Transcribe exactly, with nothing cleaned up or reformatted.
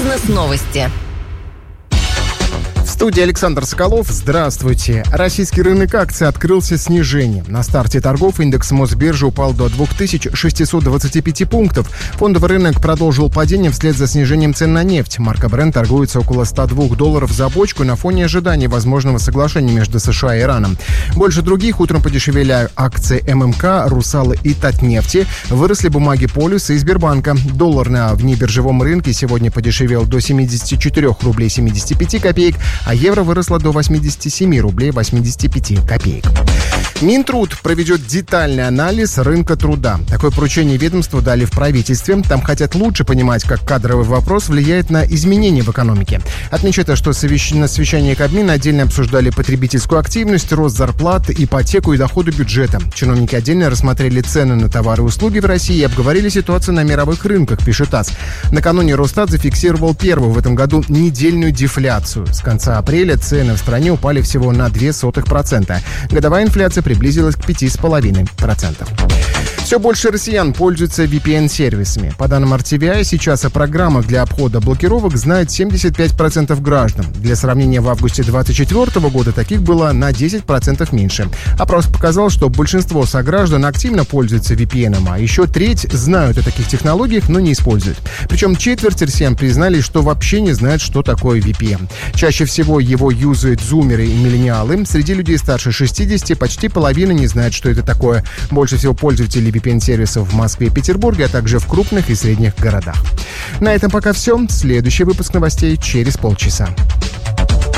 Бизнес-новости. В студии Александр Соколов. Здравствуйте. Российский рынок акций открылся снижением. На старте торгов индекс Мосбиржи упал до две тысячи шестьсот двадцать пять пунктов. Фондовый рынок продолжил падение вслед за снижением цен на нефть. Марка Brent торгуется около ста двух долларов за бочку на фоне ожидания возможного соглашения между США и Ираном. Больше других утром подешевели акции эм эм ка, Русалы и Татнефти. Выросли бумаги Полюса и Сбербанка. Доллар на внебиржевом рынке сегодня подешевел до семидесяти четырёх рублей семидесяти пяти копеек, а евро выросло до восьмидесяти семи рублей восьмидесяти пяти копеек. Минтруд проведет детальный анализ рынка труда. Такое поручение ведомству дали в правительстве. Там хотят лучше понимать, как кадровый вопрос влияет на изменения в экономике. Отмечается, что на совещании Кабмина отдельно обсуждали потребительскую активность, рост зарплат, ипотеку и доходы бюджета. Чиновники отдельно рассмотрели цены на товары и услуги в России и обговорили ситуацию на мировых рынках, пишет ТАСС. Накануне Росстат зафиксировал первую в этом году недельную дефляцию. С конца апреля цены в стране упали всего на ноль целых две десятых процента. Годовая инфляция приблизилась к пяти целых пяти десятых процента. Все больше россиян пользуются ви пи эн-сервисами. По данным ар ти ви ай, сейчас о программах для обхода блокировок знает семьдесят пять процентов граждан. Для сравнения, в августе две тысячи двадцать четвёртого года таких было на десять процентов меньше. Опрос показал, что большинство сограждан активно пользуются ви пи эн, а еще треть знают о таких технологиях, но не используют. Причем четверть россиян признали, что вообще не знают, что такое ви пи эн. Чаще всего его юзают зумеры и миллениалы. Среди людей старше шестидесяти почти половина не знает, что это такое. Больше всего пользователей ви пи эн-сервисов в Москве и Петербурге, а также в крупных и средних городах. На этом пока все. Следующий выпуск новостей через полчаса.